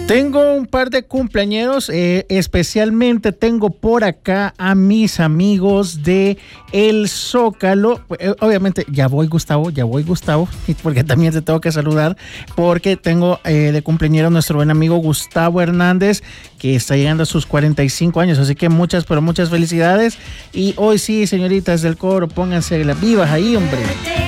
Tengo un par de cumpleañeros, especialmente tengo por acá a mis amigos de El Zócalo. Obviamente ya voy Gustavo, porque también te tengo que saludar, porque tengo de cumpleañero nuestro buen amigo Gustavo Hernández, que está llegando a sus 45 años, así que muchas felicidades. Y hoy sí, señoritas del coro, pónganse las vivas ahí, hombre.